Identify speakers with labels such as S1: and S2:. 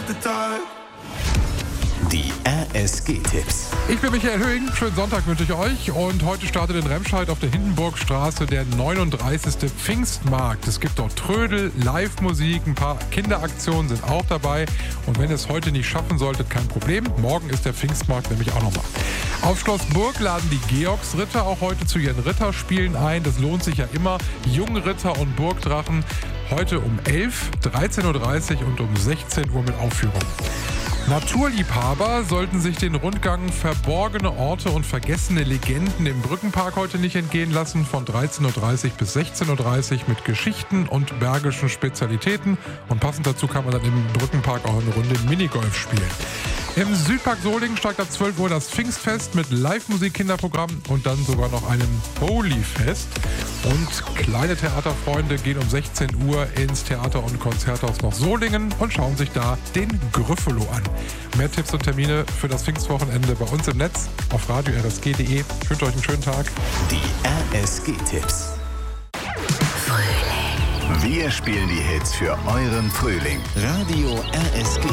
S1: Die RSG-Tipps.
S2: Ich bin Michael Höhing, schönen Sonntag wünsche ich euch und heute startet in Remscheid auf der Hindenburgstraße der 39. Pfingstmarkt. Es gibt dort Trödel, Live-Musik, ein paar Kinderaktionen sind auch dabei und wenn ihr es heute nicht schaffen solltet, kein Problem. Morgen ist der Pfingstmarkt nämlich auch nochmal. Auf Schloss Burg laden die Georgsritter auch heute zu ihren Ritterspielen ein. Das lohnt sich ja immer. Jungritter und Burgdrachen heute um 11, 13.30 Uhr und um 16 Uhr mit Aufführung. Naturliebhaber sollten sich den Rundgang Verborgene Orte und vergessene Legenden im Brückenpark heute nicht entgehen lassen. Von 13.30 Uhr bis 16.30 Uhr mit Geschichten und bergischen Spezialitäten. Und passend dazu kann man dann im Brückenpark auch eine Runde Minigolf spielen. Im Südpark Solingen steigt ab 12 Uhr das Pfingstfest mit Live-Musik-Kinderprogramm und dann sogar noch einem Holy-Fest. Und kleine Theaterfreunde gehen um 16 Uhr ins Theater- und Konzerthaus nach Solingen und schauen sich da den Gryffalo an. Mehr Tipps und Termine für das Pfingstwochenende bei uns im Netz auf radio-rsg.de. Ich wünsche euch einen schönen Tag.
S1: Die RSG-Tipps. Frühling. Wir spielen die Hits für euren Frühling. Radio RSG.